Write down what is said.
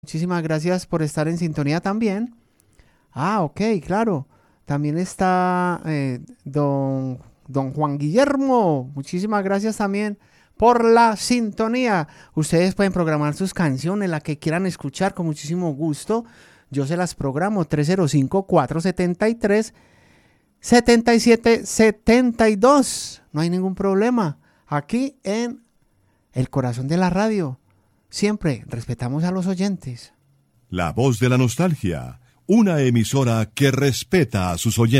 Muchísimas gracias por estar en sintonía también. Ah, ok, claro. También está don Juan Guillermo. Muchísimas gracias también por la sintonía. Ustedes pueden programar sus canciones, la que quieran escuchar con muchísimo gusto. Yo se las programo 305-473-7772. No hay ningún problema. Aquí en el corazón de la radio. Siempre respetamos a los oyentes. La voz de la nostalgia, una emisora que respeta a sus oyentes.